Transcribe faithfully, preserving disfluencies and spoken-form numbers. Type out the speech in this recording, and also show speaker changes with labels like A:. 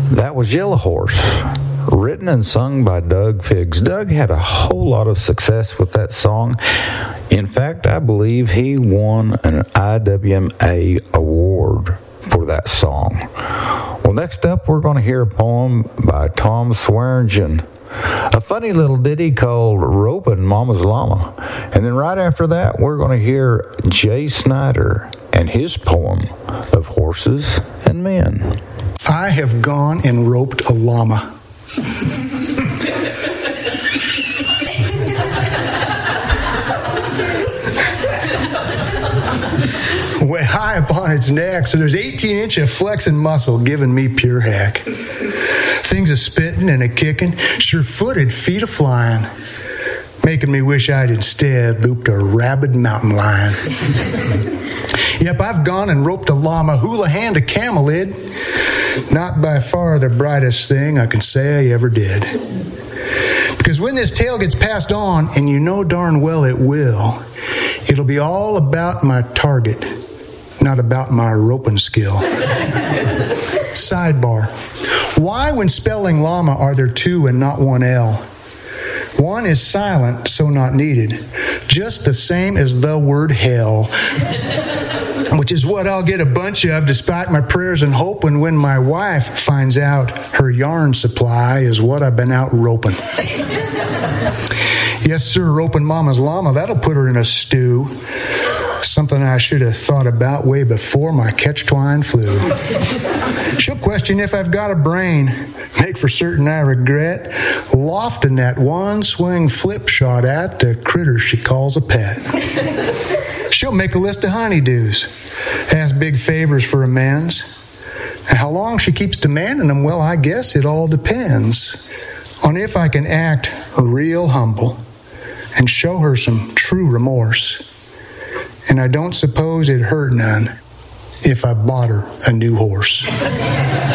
A: That was Yellow Horse, written and sung by Doug Figgs. Doug had a whole lot of success with that song. In fact, I believe he won an I W M A award for that song. Well, next up, we're going to hear a poem by Tom Swearingen, a funny little ditty called Ropin' Mama's Llama. And then right after that, we're going to hear Jay Snyder and his poem of Horses and Men.
B: I have gone and roped a llama. Way high upon its neck, so there's eighteen inch of flexing muscle giving me pure heck. Things a spitting and a kicking, sure-footed feet a flying, making me wish I'd instead looped a rabid mountain lion. Yep, I've gone and roped a llama, hula-hand a camelid. Not by far the brightest thing I can say I ever did. Because when this tale gets passed on, and you know darn well it will, it'll be all about my target, not about my roping skill. Sidebar. Why, when spelling llama, are there two and not one L? One is silent, so not needed. Just the same as the word hell. Which is what I'll get a bunch of despite my prayers and hoping when my wife finds out her yarn supply is what I've been out roping. Yes, sir, roping Mama's llama, that'll put her in a stew. Something I should have thought about way before my catch twine flew. She'll question if I've got a brain. Make for certain I regret lofting that one swing flip shot at the critter she calls a pet. She'll make a list of honeydews, ask big favors for amends. And how long she keeps demanding them, well, I guess it all depends on if I can act real humble and show her some true remorse. And I don't suppose it'd hurt none if I bought her a new horse.